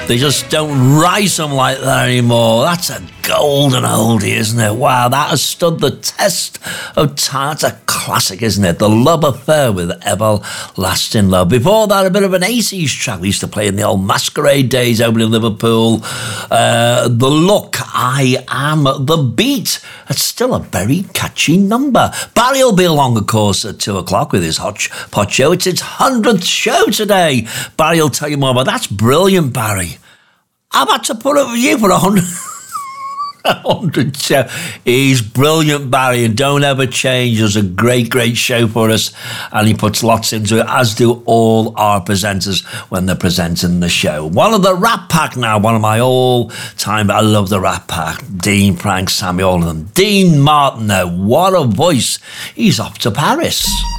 They just don't write them like that anymore. That's a golden oldie, isn't it? Wow, that has stood the test of time. It's a classic, isn't it? The Love Affair with Everlasting Love. Before that, a bit of an 80s track we used to play in the old Masquerade days over in Liverpool. The Look, I Am the Beat. It's still a very catchy number. Barry will be along, of course, at 2 o'clock with his Hot Pot Show. It's his 100th show today. Barry will tell you more about that. That's brilliant, Barry. I've had to put up with you for 100 show. He's brilliant, Barry, and don't ever change. Does a great show for us, and he puts lots into it, as do all our presenters when they're presenting the show. One of the Rat Pack now, one of my all-time, I love the Rat Pack. Dean, Frank, Sammy, all of them. Dean Martin, though, what a voice. He's off to Paris.